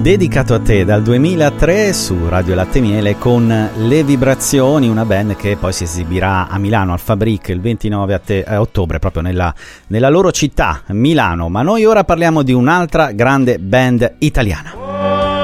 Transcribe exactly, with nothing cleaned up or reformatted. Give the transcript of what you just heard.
Dedicato a te dal duemilatré su Radio Latte e Miele con Le Vibrazioni, una band che poi si esibirà a Milano al Fabric il ventinove a te, a ottobre, proprio nella, nella loro città, Milano. Ma noi ora parliamo di un'altra grande band italiana.